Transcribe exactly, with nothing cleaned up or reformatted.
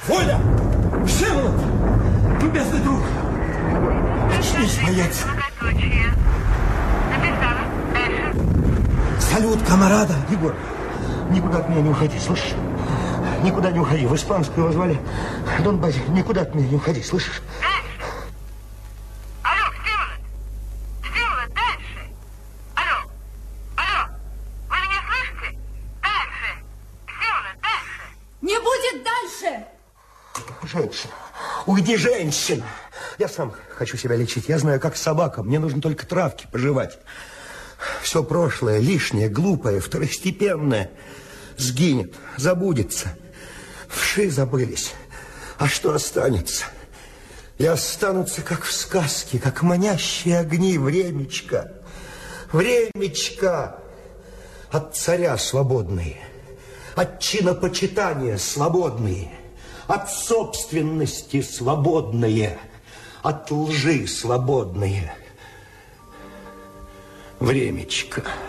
Оля! Всеволод! Любезный друг! Очнись, боец! Салют, камарада! Егор, никуда от меня не уходи, слышишь? Никуда не уходи. В испанскую его звали Дон Бази. Никуда от меня не уходи, слышишь? Дальше. Алло, Всеволод. Всеволод, дальше. Алло. Алло. Вы меня слышите? Дальше. Всеволод, дальше. Не будет дальше. Женщина. Уйди, женщина. Я сам хочу себя лечить. Я знаю, как собака. Мне нужно только травки пожевать. Все прошлое, лишнее, глупое, второстепенное сгинет, забудется. Вши забылись. А что останется? И останутся, как в сказке, как манящие огни, времечко. Времечко от царя свободные, от чинопочитания свободные, от собственности свободные, от лжи свободные. Времечко.